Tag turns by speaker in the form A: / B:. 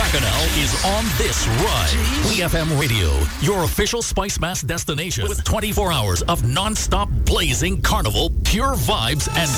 A: Bacchanal is on this ride. EFM Radio, your official Spice Mass destination with 24 hours of non-stop blazing carnival, pure vibes, and